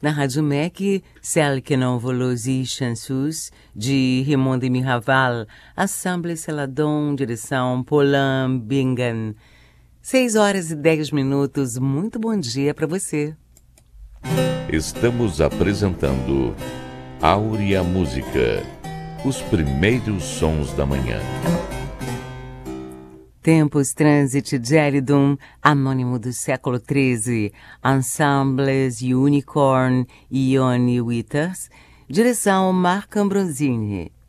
Na Rádio MEC, celle que non volosi chansus, de Raimundo Miraval, Assemblée Celadon, direção Paulin Bingham. 6h10, muito bom dia para você. Estamos apresentando Áurea Música, os primeiros sons da manhã. Tempus Transit Gelidum, anônimo do século XIII, Ensembles Unicorn e Ioni Withers, direção Marc Ambrosini.